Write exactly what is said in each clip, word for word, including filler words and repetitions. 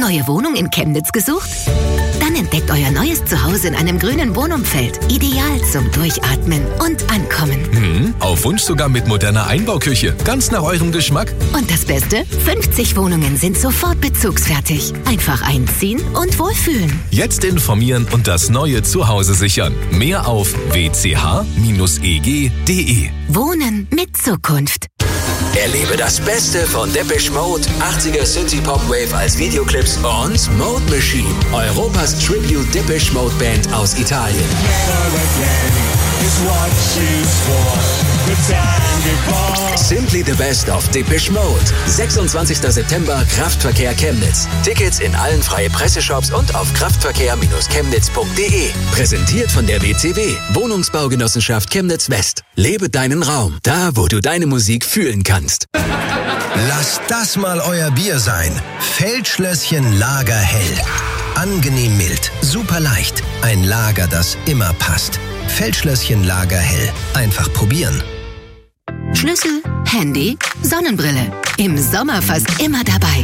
Neue Wohnung in Chemnitz gesucht? Dann entdeckt euer neues Zuhause in einem grünen Wohnumfeld. Ideal zum Durchatmen und Ankommen. Hm, auf Wunsch sogar mit moderner Einbauküche. Ganz nach eurem Geschmack. Und das Beste? fünfzig Wohnungen sind sofort bezugsfertig. Einfach einziehen und wohlfühlen. Jetzt informieren und das neue Zuhause sichern. Mehr auf w c h Bindestrich e g punkt d e. Wohnen mit Zukunft. Erlebe das Beste von Depeche Mode, achtziger Synthie Pop Wave als Videoclips und Mode Machine, Europas Tribute Depeche Mode Band aus Italien. Simply the Best of Depeche Mode. sechsundzwanzigster September, Kraftverkehr Chemnitz. Tickets in allen freie Presseshops und auf kraftverkehr Bindestrich chemnitz punkt d e. Präsentiert von der W C W, Wohnungsbaugenossenschaft Chemnitz West. Lebe deinen Raum, da wo du deine Musik fühlen kannst. Lasst das mal euer Bier sein. Feldschlösschen Lager Hell. Angenehm mild, super leicht. Ein Lager, das immer passt. Feldschlösschen Lager Hell. Einfach probieren. Schlüssel, Handy, Sonnenbrille. Im Sommer fast immer dabei.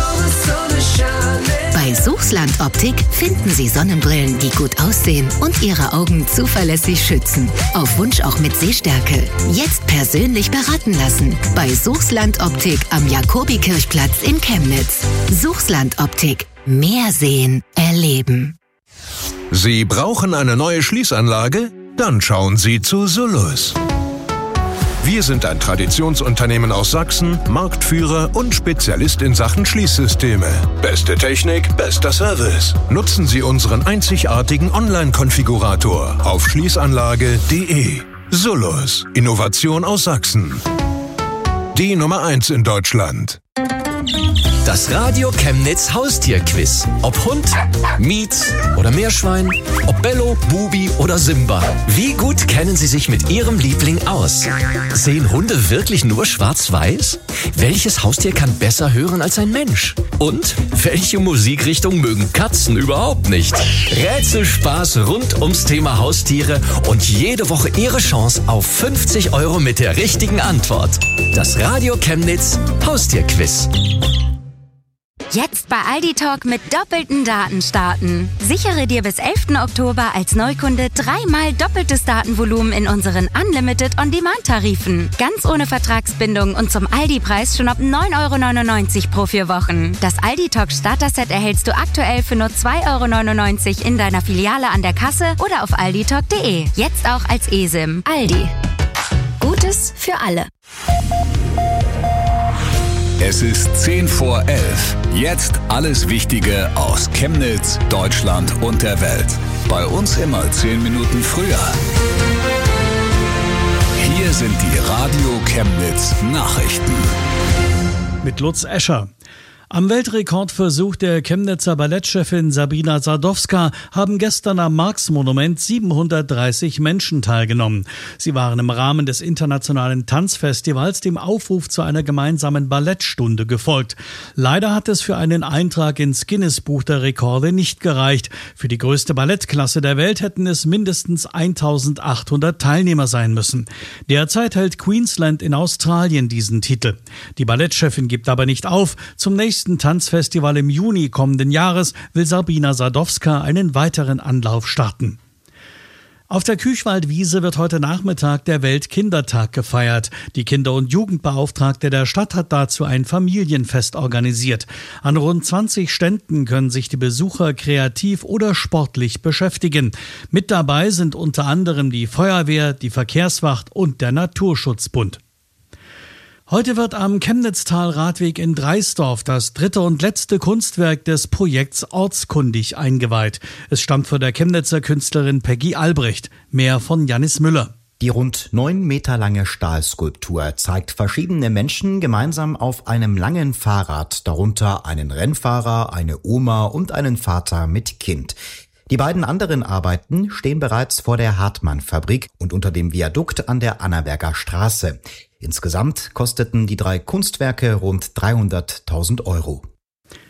Bei Suchsland Optik finden Sie Sonnenbrillen, die gut aussehen und Ihre Augen zuverlässig schützen. Auf Wunsch auch mit Sehstärke. Jetzt persönlich beraten lassen. Bei Suchsland Optik am Jakobikirchplatz in Chemnitz. Suchsland Optik. Mehr sehen, erleben. Sie brauchen eine neue Schließanlage? Dann schauen Sie zu Solus. Wir sind ein Traditionsunternehmen aus Sachsen, Marktführer und Spezialist in Sachen Schließsysteme. Beste Technik, bester Service. Nutzen Sie unseren einzigartigen Online-Konfigurator auf schließanlage punkt d e. Solus, Innovation aus Sachsen. Die Nummer eins in Deutschland. Das Radio Chemnitz Haustierquiz. Ob Hund, Mietz oder Meerschwein, ob Bello, Bubi oder Simba. Wie gut kennen Sie sich mit Ihrem Liebling aus? Sehen Hunde wirklich nur schwarz-weiß? Welches Haustier kann besser hören als ein Mensch? Und welche Musikrichtung mögen Katzen überhaupt nicht? Rätselspaß rund ums Thema Haustiere und jede Woche Ihre Chance auf fünfzig Euro mit der richtigen Antwort. Das Radio Chemnitz Haustierquiz. Jetzt bei Aldi Talk mit doppelten Daten starten. Sichere dir bis elften Oktober als Neukunde dreimal doppeltes Datenvolumen in unseren Unlimited On-Demand-Tarifen. Ganz ohne Vertragsbindung und zum Aldi-Preis schon ab neun Euro neunundneunzig pro vier Wochen. Das Aldi Talk Starter-Set erhältst du aktuell für nur zwei Euro neunundneunzig in deiner Filiale an der Kasse oder auf aldi talk punkt d e. Jetzt auch als eSIM. Aldi. Gutes für alle. Es ist zehn vor elf. Jetzt alles Wichtige aus Chemnitz, Deutschland und der Welt. Bei uns immer zehn Minuten früher. Hier sind die Radio Chemnitz Nachrichten. Mit Lutz Escher. Am Weltrekordversuch der Chemnitzer Ballettchefin Sabina Sadowska haben gestern am Marx-Monument siebenhundertdreißig Menschen teilgenommen. Sie waren im Rahmen des internationalen Tanzfestivals dem Aufruf zu einer gemeinsamen Ballettstunde gefolgt. Leider hat es für einen Eintrag ins Guinness-Buch der Rekorde nicht gereicht. Für die größte Ballettklasse der Welt hätten es mindestens eintausendachthundert Teilnehmer sein müssen. Derzeit hält Queensland in Australien diesen Titel. Die Ballettchefin gibt aber nicht auf. Zum nächsten Tanzfestival im Juni kommenden Jahres will Sabina Sadowska einen weiteren Anlauf starten. Auf der Küchwaldwiese wird heute Nachmittag der Weltkindertag gefeiert. Die Kinder- und Jugendbeauftragte der Stadt hat dazu ein Familienfest organisiert. An rund zwanzig Ständen können sich die Besucher kreativ oder sportlich beschäftigen. Mit dabei sind unter anderem die Feuerwehr, die Verkehrswacht und der Naturschutzbund. Heute wird am Chemnitztal-Radweg in Dreisdorf das dritte und letzte Kunstwerk des Projekts Ortskundig eingeweiht. Es stammt von der Chemnitzer Künstlerin Peggy Albrecht. Mehr von Janis Müller. Die rund neun Meter lange Stahlskulptur zeigt verschiedene Menschen gemeinsam auf einem langen Fahrrad, darunter einen Rennfahrer, eine Oma und einen Vater mit Kind. Die beiden anderen Arbeiten stehen bereits vor der Hartmann-Fabrik und unter dem Viadukt an der Annaberger Straße. Insgesamt kosteten die drei Kunstwerke rund dreihunderttausend Euro.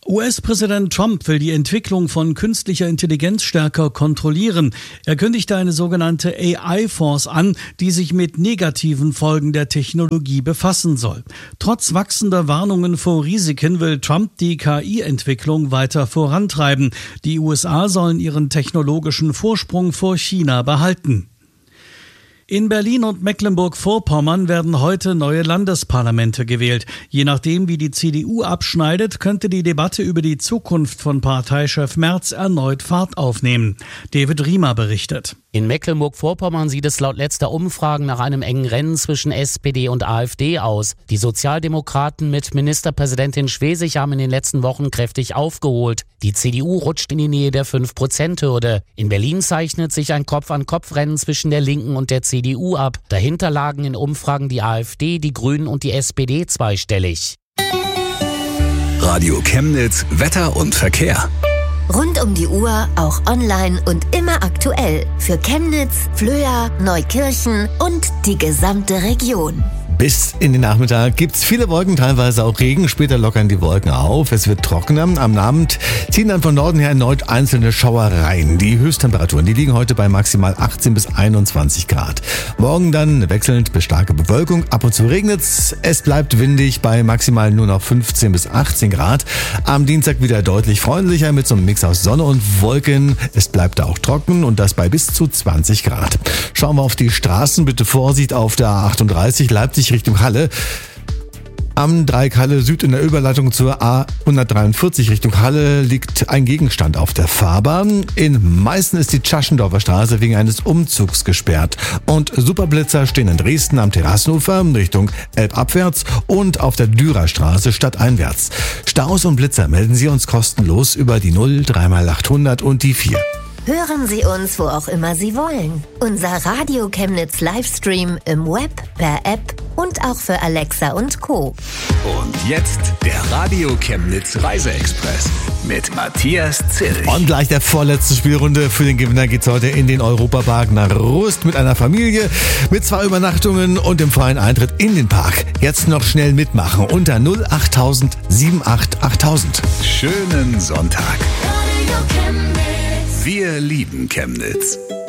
U S-Präsident Trump will die Entwicklung von künstlicher Intelligenz stärker kontrollieren. Er kündigte eine sogenannte A I-Force an, die sich mit negativen Folgen der Technologie befassen soll. Trotz wachsender Warnungen vor Risiken will Trump die K I-Entwicklung weiter vorantreiben. Die U S A sollen ihren technologischen Vorsprung vor China behalten. In Berlin und Mecklenburg-Vorpommern werden heute neue Landesparlamente gewählt. Je nachdem, wie die C D U abschneidet, könnte die Debatte über die Zukunft von Parteichef Merz erneut Fahrt aufnehmen. David Riemer berichtet. In Mecklenburg-Vorpommern sieht es laut letzter Umfragen nach einem engen Rennen zwischen S P D und AfD aus. Die Sozialdemokraten mit Ministerpräsidentin Schwesig haben in den letzten Wochen kräftig aufgeholt. Die C D U rutscht in die Nähe der fünf Prozent Hürde. In Berlin zeichnet sich ein Kopf-an-Kopf-Rennen zwischen der Linken und der C D U ab. Dahinter lagen in Umfragen die AfD, die Grünen und die S P D zweistellig. Radio Chemnitz, Wetter und Verkehr. Rund um die Uhr, auch online und immer aktuell. Für Chemnitz, Flöa, Neukirchen und die gesamte Region. Bis in den Nachmittag gibt's viele Wolken, teilweise auch Regen. Später lockern die Wolken auf. Es wird trockener. Am Abend ziehen dann von Norden her erneut einzelne Schauer rein. Die Höchsttemperaturen, die liegen heute bei maximal achtzehn bis einundzwanzig Grad. Morgen dann wechselnd bis starke Bewölkung. Ab und zu regnet's. Es bleibt windig bei maximal nur noch fünfzehn bis achtzehn Grad. Am Dienstag wieder deutlich freundlicher mit so einem Mix aus Sonne und Wolken. Es bleibt auch trocken und das bei bis zu zwanzig Grad. Schauen wir auf die Straßen. Bitte Vorsicht auf der A achtunddreißig Leipzig Richtung Halle. Am Dreieck Halle Süd in der Überleitung zur A hundertdreiundvierzig Richtung Halle liegt ein Gegenstand auf der Fahrbahn. In Meißen ist die Tschaschendorfer Straße wegen eines Umzugs gesperrt. Und Superblitzer stehen in Dresden am Terrassenufer Richtung Elbabwärts und auf der Dürerstraße stadteinwärts. Staus und Blitzer melden Sie uns kostenlos über die null drei mal achthundert und die vier. Hören Sie uns, wo auch immer Sie wollen. Unser Radio Chemnitz Livestream im Web, per App und auch für Alexa und Co. Und jetzt der Radio Chemnitz Reiseexpress mit Matthias Zilch. Und gleich der vorletzte Spielrunde. Für den Gewinner geht's heute in den Europapark nach Rust mit einer Familie, mit zwei Übernachtungen und dem freien Eintritt in den Park. Jetzt noch schnell mitmachen unter null achttausend achtundsiebzig achttausend. Schönen Sonntag. Wir lieben Chemnitz.